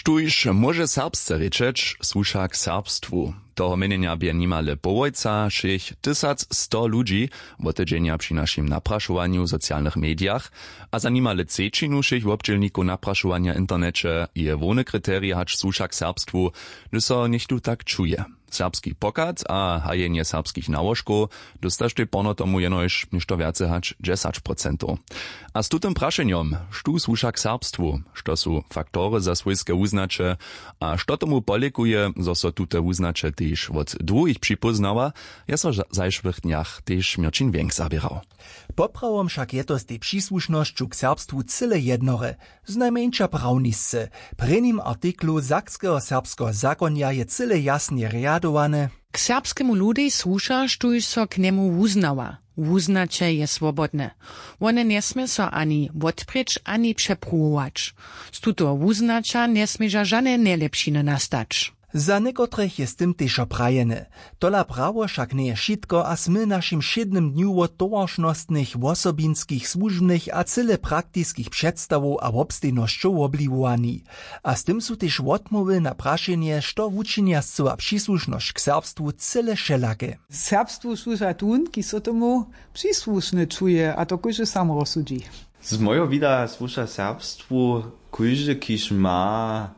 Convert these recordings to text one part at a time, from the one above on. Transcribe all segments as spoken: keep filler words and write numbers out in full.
Štuž może serbsce rečeć, słucha k serbstwu. Toho menenia bie nimale połojca, šich tysac sto ludzi, wotydzienia przy naszym napraszowaniu w socjalnych mediach, a za nimale cečinu šich wobdźelniku napraszowania internecie je wone kryteria hacz słucha k serbstwu, dyso niech tu tak czuje. Serbski pokad a hajenie serbskich nałożków dostašte pono tomu jenož ništo viace hać dziesięć procent. A z tutym praszeniom, štu słucha k serbstwu, što su faktory za swojskie uznacze, a što tomu polikuje, zo so tute uznacze też od druhich připoznała, ja so zajszwych dniach też Mirčin Wenk zabierał. Poprawom však je to z tej przysłušnošću k serbstwu cyle jednore, z najmniejsza prawnisce. Prenim artiklu Sakskiego serbskiego zakonja je cyle jasnie riadowane. K serbskemu ludej słuša, štuž so k nemu uznała. Uznacze je swobodne. One nie smie so ani odprecz, ani przepruwować. Z tuto uznacza nie smieża żadne najlepšiny nastać. Za niekotrych jest tym też oprajene. Tola prawo však nie je šitko a smy naszym siedmym dniu od towarzystnych, osobinskich, służbnych a cyle praktickich przedstawów a obstejnościów obliwowani. A z tym są też odmowy na praszenie, što uczyniascu a przysłuszność k serbstwu cyle szelakie. Serbstwu służa tun, ki so tomu przysłuszny czuje, a to kujże sam rozsudzi. Z mojego vida służa serbstwu kujże, kiż ma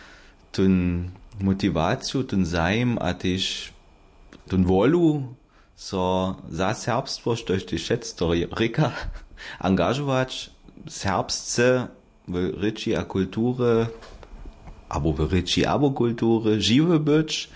tun motivaciju, ten zajem, a też ten wolu, so za serbstwo, što je też historika, angażować serbsce w ryczy a kultury, albo w ryczy abo kultury, żywe być,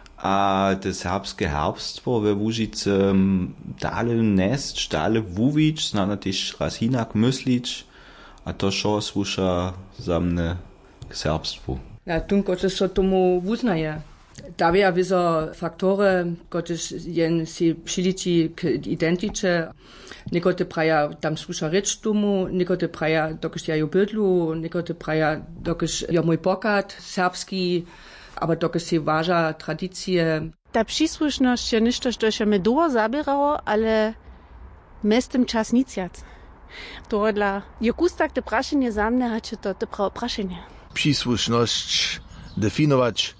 a te serbskie herbstwo we Łużyce dalej nest, dalej wuwić, znana też raz inak myślić, a to šo słusza za mnie k serbstwu. Ja, tun koče so tomu uznaje. Davia viso faktory, koče jen si přiliči k identiče, nekote praja tam sluša reč tomu, nekote praja dokiš ja ju bydlu, nekote praja dokiš ja mój pokad serbski, aber dokiš si važa tradicije. Ta przysłuszność je ništo, što się me długo zabierało, ale mestem czas nicjat. To dla jakustak te praszenie za mnie, hače to te prawo praszenie. Przysłuszność definować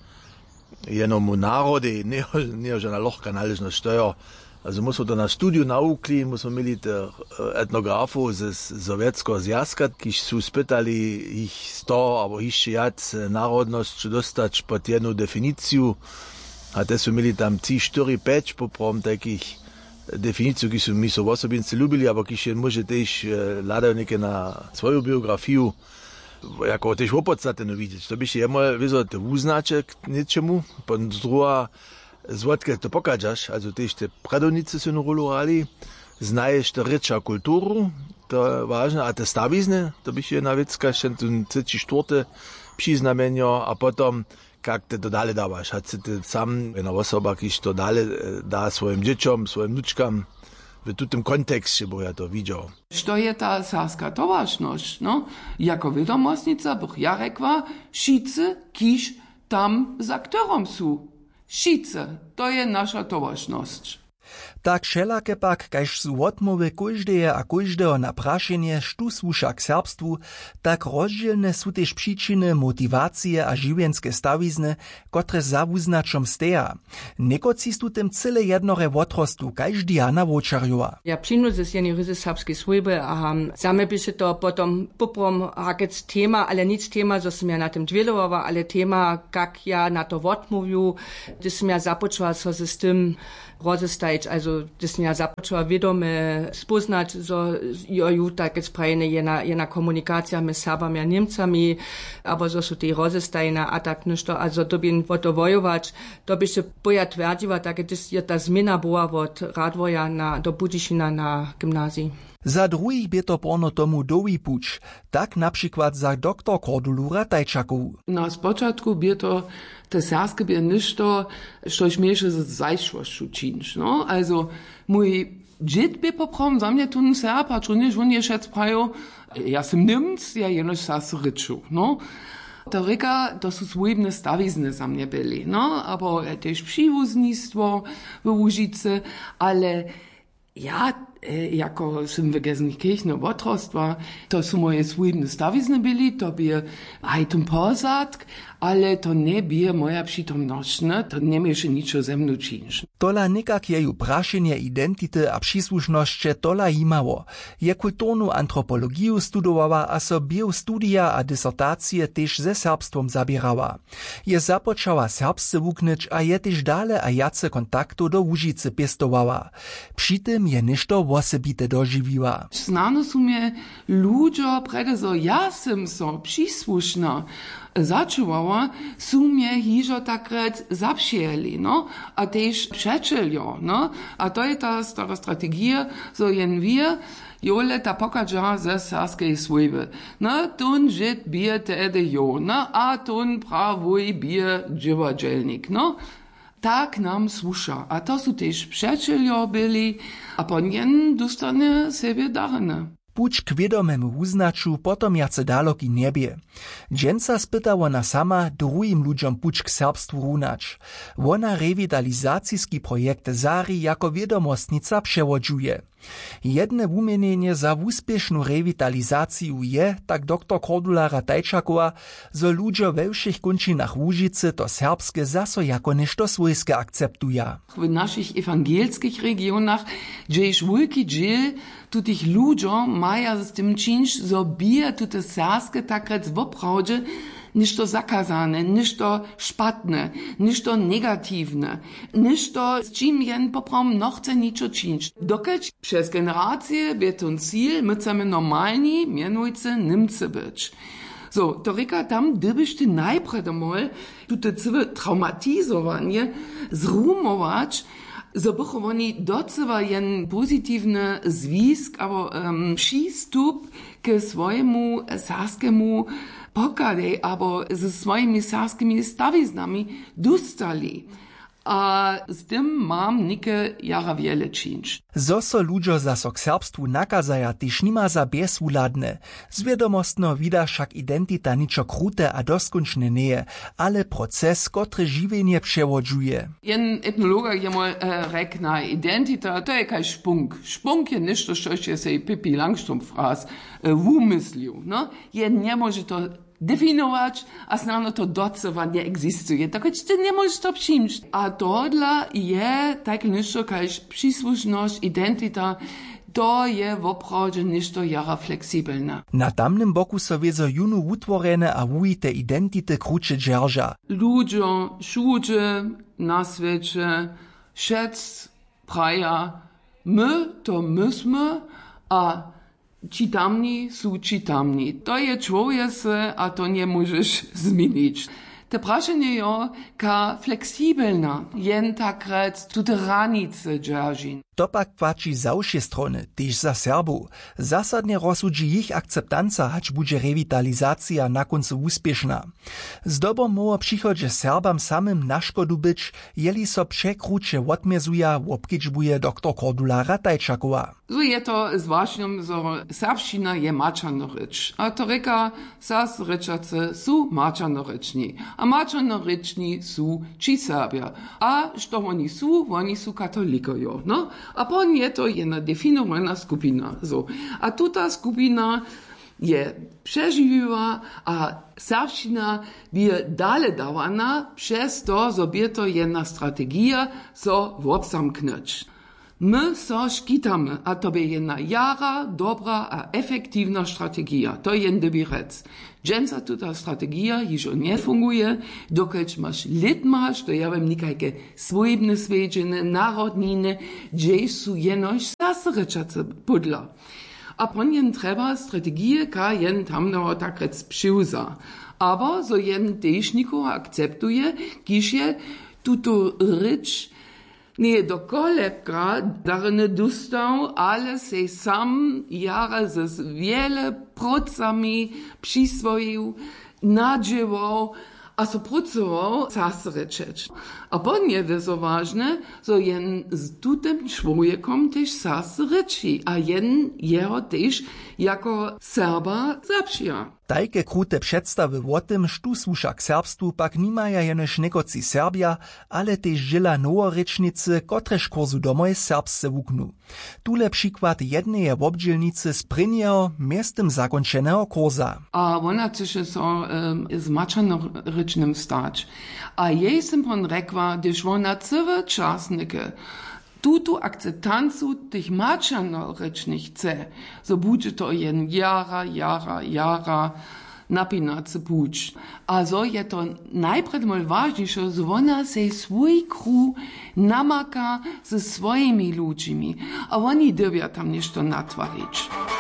jenomu narody, nie, nie że na lohka należność to. Also musimy to na studiu naukli, musimy mieli te etnografów ze sowieckiego związku, którzy su spytali ich sto, albo jeszcze jac narodność dostać pod jedną definicję, a te su mieli tam trzy, cztery, pięć poprom takich definicją, które mi so osobincy lubili, aber którzy może też ladownikę na swoją biografię jako też opodstatne widzieć. To by się jemu wizo te uznacze k niczemu, po druga zwodkę to pokażesz, also też te pradownicy są rolowali, znajesz te rycza kulturu, to ważne, a te stawizny, to by się na wiecka się ten trzeci, czwarty przyznamienio, a potem jak ty to dalej dawasz, a ty sam, jedna osoba, kiż to dalej da swoim dzieciom, swoim wnuczkam, w tym kontekście, bo ja to widział. Što je ta serbska towarzność, no? Jako wiadomostnica bych ja rekła, šice, kiż tam z aktorom su. Šice, to je nasza towarzność. Tak všelake pak, kaž su odmowy kóždeje a kóždeho na prašenie, štu słuša k serbstwu, tak rozdzielne su też przyczyny, motywacje a žiwienske stawizny, kotre za wuznačom steja. Nekoci stu tym cyle jednore wotrostu, kaž Diana Vočarjova. Ja přinu ze sjeni ryzy serbskiej swojby, a same by się to potom poprom hakec tema, ale nic tema, zo som ja na tym dwielowa, ale tema, jak ja na to odmówił, gdy som ja započala so ze z tym rozestajć, also das ja započala wiadome spoznać, so joju tak jetzt prajene jena, jena komunikacja my Serbami a Niemcami, aber so su te rozestajne, a tak ništo, also to bin o to wojować, to by się boja tверdziła, tak je ta zmiana była od Radwoja na, do Budyšina na gimnazji. Za druhých by to porno tomu dowi puč, tak na przykład za doktor Kordulu Ratajčakovu. Na spočatku by to te serbske by ništo, što śmieše z zajšvošću činš, no? Also, mój džit by poprom za mnie tun Serb, a čuniš on je šec prajo, ja sam Nimc, ja jenož sas ryču, no? To reka, to su swojebne stawizny za mnie byli, no? Aber też przywóznictwo w Łużyce, ale ja jako sam w Gelsenkirchen otrostła, to są moje swójne stawizny byli, to by hajtum posad, ale to nie by moja przytomność, ne? To nie miеше ničo ze mną czynić. Tola nikak jeju prašenje identity a przysłušnosće tola imało. Je kulturnu antropologiju studowała, a so biostudia a disertacje też ze serbstwom zabierała. Je zapoczęła serbsce wuknyć, a je też dale a jace kontaktu do Łužice pestowała. Przy tym je ništo wosebite dožiwiła. Znano su mnie ludzie, prede so ja sam so przysłušna začuvała, su mnie hižo takrat zapšijeli, no, a tež přečeljo, no, a to je ta stara strategija, so jen wir, jole ta pokadža ze sarskej svojbe. No, tun žit bije tedy jo, no, a tun pravoj bije dživađelnik, no. Tak nam słuša, a to su tež přečeljo byli, a po njen dostane sebe darene. Puć k wiedomemu uznaczu potom jace daloki niebie. Dżęca spytała na sama drugim ludziom puć k serbstwu runać. Wona rewitalizacyjski projekt Zari jako wiedomostnica przewodzuje. Jedne wumienienie za wuspiesznu rewitalizaciju je, tak doktor Cordula Ratajčakowa, zo ludzie we všich končinach Łužice to serbskie zaso jako nešto swojskie akceptuja. W naszych ewangelskich regionach, gdzie jest wielki dziel tutych ludziom maja z tym czynsz, zo bije tute serbskie takrat w oprawdzie ništo zakazane, ništo špatne, ništo negativne, ništo z čim jen poprom no chce ničo činč. Dokeď przez generacje by ten cíl, my chceme normalni, mianujce Nimce być. So, to reka tam, gdybyś ty najpierw mal tute całe traumatizowanie zrumować, so bychu oni docewa jen pozytywny zwisk, albo um, przystup k swojemu sarskiemu pokadej, albo ze swoimi sarskimi stawiznami dostali. A z tym mam nike jara wiele czynić. Zoso ludzie zaso k serbstwu nakazaja tyż nima za bezwuladne. Zwiadomostno wida však identita ničo krute a doskončne nie, ale proces, kotry žiwienie przewodzuje. Jen etnologa je mol uh, rekna, identita to je kaj špunk. Špunk je ništo, što je se i Pippi Langstrumpf fraz uh, umyslił, no? Je nie może to definować, a znano to docewa nie egzistuje. Tak ty nie możesz to przyjąć. A dodla je tak ništo kaj przysłuszność, identita, to je w oprawdzie ništo jara fleksibelna. Na tamnym boku so wiezo junu utworene a wujite identity kruče dżerža. Ludzie, szudzie, na świecie, szec, praja, my to myśmy, a Čitamni su čitamni. To je čłowiek se, a to nie możesz zmienić. Te prašenje je ka fleksibelna, jen takrat tute ranice džeržin. To pak płaci za všie strony, tyž za Serbów. Zasadnie rozsudzi ich akceptanca, hać bude rewitalizacja na końcu uspieszna. Zdobom moło przychodzie Serbam samym na szkodu być, jeli so przekrucze odmiezuja, obkiczbuje doktor Cordula Ratajčakowa. So je to zwłaszcza, że serbština je mačano rycz. A to reka, sas ryczace su mačano ryczni. A mačano ryczni su ci Serbia. A što oni su, oni su katolikojo, no? A pon je to jedna definowana skupina. So. A tuta skupina je przeżywiła, a serbština je dale dawana, przez to, so je to jedna strategija, so wobsamknąć. My so škitamy, a to je jedna jara, dobra a efektywna strategija. To je jen dobirec. Dżęca tuta strategija již nie funguje, dokud masz lit masz, to ja wiem nikajke swojebne svedžene, narodnine, gdzie su jenož zasrečace pudla. A pon jen treba strategije, ka jen tamno takrec přiuza. Aber so jen tež nikoho akceptuje, kiž je tuto rycz nie do kolebka darne dostał, ale se sam jara ze wiele procami przyswoił, nadziewał, a so pracował zasrečeć. A potem je so ważne, że jen z tutym człowiekom też sersce ryczy, a jen jeho też jako Serba zapsija. Tajke krute předstawy o tym, štu słuša k serbstwu, pak nimaja jenož nekoci Serbia, ale też žila noworečnicy, kotrež kurzu domoj serbsce wuknu. Tule przykład jednej wobdźělnicy z prynjeho, miestem zakončeného kurza. A ona chce so um, z mačanorečnym stać. A jej sem pon rekła, gdyż ona cywe czasnike tutu akceptancu tych mačanorečnych chce, so bude to jen jara, jara, jara napinacy puć. A so je to najpred mol ważniejsze, że ona se swój kru namaka ze swoimi ludźmi, a oni dyrwia tam nešto natwarić.